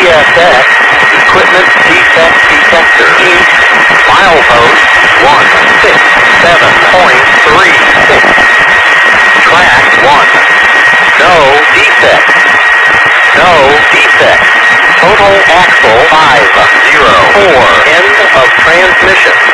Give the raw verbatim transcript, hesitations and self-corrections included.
S X, equipment defect detector, milepost one six seven point three six, track one, no defect, no defect, total axle five zero four, end of transmission.